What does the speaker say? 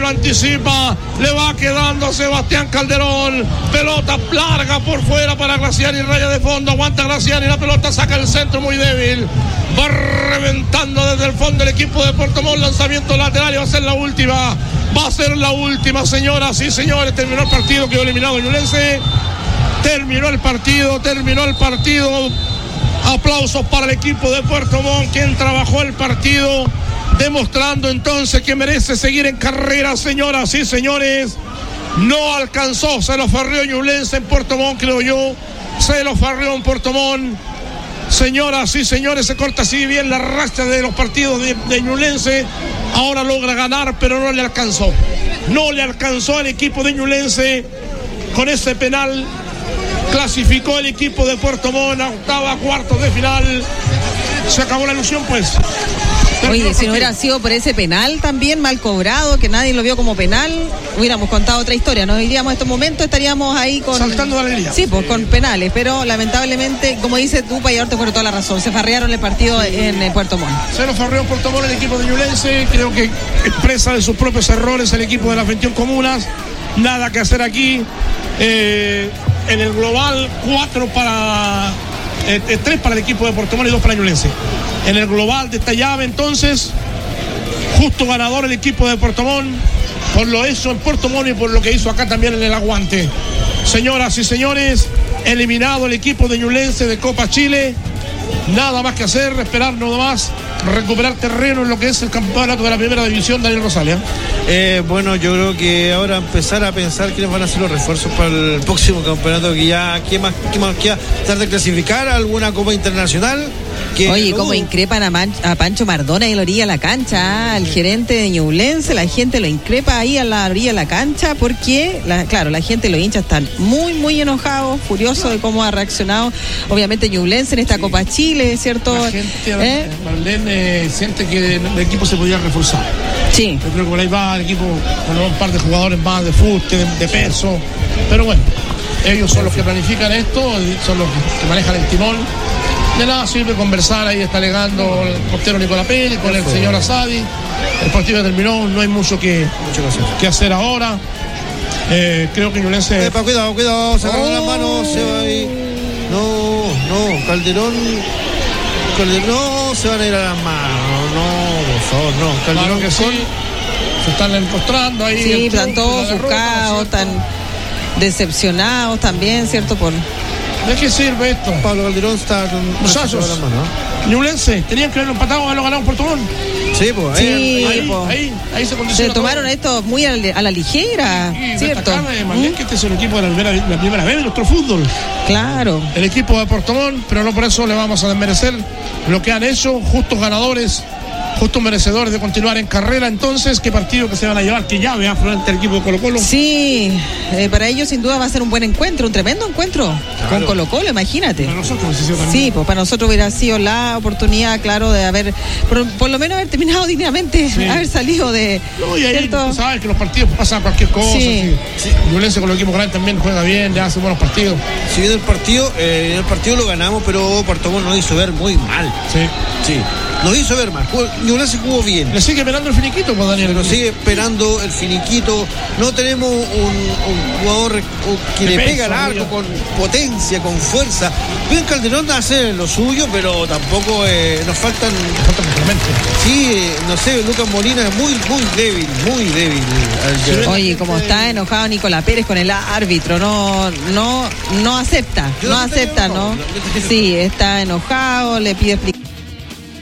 lo anticipa, le va quedando a Sebastián Calderón, pelota larga por fuera para Graciani, raya de fondo, aguanta Graciani, la pelota saca el centro muy débil, va reventando desde el fondo el equipo de Puerto Montt, lanzamiento lateral y va a ser la última, señoras y señores. Terminó el partido, quedó eliminado Ñublense, terminó el partido. Aplausos para el equipo de Puerto Montt, quien trabajó el partido, demostrando entonces que merece seguir en carrera, señoras y señores. No alcanzó, se lo farrió Ñublense en Puerto Montt, creo yo, se lo farrió en Puerto Montt. Señoras y señores, se corta así bien la racha de los partidos de Ñublense. Ahora logra ganar, pero no le alcanzó al equipo de Ñublense. Con ese penal clasificó el equipo de Puerto Montt a octava, cuartos de final. Se acabó la ilusión, pues. Oye, si no hubiera sido por ese penal también mal cobrado, que nadie lo vio como penal, hubiéramos contado otra historia. No iríamos a estos momentos, estaríamos ahí con... saltando de alegría. Sí, pues con penales, pero lamentablemente, como dices tú, Payador, te acuerdo toda la razón, se farrearon el partido en Puerto Montt. Se lo farreó Puerto Montt el equipo de Ñublense, creo que expresa de sus propios errores el equipo de las 21 comunas. Nada que hacer aquí. En el global, 3 para el equipo de Puerto Montt y 2 para Ñublense. En el global de esta llave, entonces, justo ganador el equipo de Puerto Montt, por lo hecho en Puerto Montt y por lo que hizo acá también en el aguante. Señoras y señores, eliminado el equipo de Ñublense de Copa Chile. Nada más que hacer, esperar nomás recuperar terreno en lo que es el campeonato de la primera división. Daniel Rosales. Bueno, yo creo que ahora empezar a pensar quiénes van a ser los refuerzos para el próximo campeonato, que ya, ¿qué más queda? Tratar de clasificar a alguna Copa Internacional. Oye, como increpan a Pancho Mardona ahí a la orilla de la cancha, al gerente de Ñublense, la gente lo increpa ahí a la orilla de la cancha, porque, la gente, los hinchas están muy, muy enojados, furiosos de cómo ha reaccionado, obviamente, Ñublense en esta Copa Chile, ¿cierto? La gente, Marlene, siente que el equipo se podía reforzar. Sí. Yo creo que por ahí va el equipo con un par de jugadores más de fuste, de peso, pero bueno, ellos son los que planifican esto, son los que manejan el timón. De nada sirve conversar, ahí está alegando el portero Nicolás Pérez con el señor Asadi. El partido terminó, no hay mucho que hacer ahora. Creo que Ñublense... Cuidado, sacaron las manos, se va ahí. No, Calderón, se van a ir a las manos, por favor, no. Calderón que sí, se están encostrando ahí. Sí, están todos buscados, están decepcionados también, ¿cierto? ¿De qué sirve esto? Pablo Calderón está con muchachos. Ñublense, tenían que haberlo empatado, haberlo ganado en Puerto Montt. Sí, pues ahí se condiciona. Se tomaron esto muy a la ligera, ¿cierto? Que este es el equipo de la primera vez de nuestro fútbol. Claro. El equipo de Puerto Montt, pero no por eso le vamos a desmerecer lo que han hecho, justos ganadores, justos merecedores de continuar en carrera. Entonces, ¿qué partido que se van a llevar? ¿Qué llave frente al equipo de Colo-Colo? Sí, para ellos sin duda va a ser un buen encuentro, un tremendo encuentro, claro, con Colo-Colo, imagínate. Para nosotros sí, pues para nosotros hubiera sido la oportunidad, claro, de haber, por lo menos haber terminado dignamente, sí, haber salido de... No, y ahí tú sabes que los partidos pasan cualquier cosa. Sí. Ñublense con los equipos grandes también juega bien, ya hace buenos partidos. Sí, en el partido lo ganamos, pero Puerto Montt nos hizo ver muy mal. Sí. Nos hizo ver mal. Ñublense jugó bien. Le sigue esperando el finiquito, pues, Daniel. Nos sigue esperando el finiquito. No tenemos un jugador que le pega al arco con potencia, con fuerza. Bien, Calderón hace lo suyo, pero tampoco nos faltan completamente. Sí, no sé, Lucas Molina es muy débil. Oye, como está enojado Nicolás Pérez con el árbitro, no acepta, ¿no? Sí, está enojado, le pide explicaciones.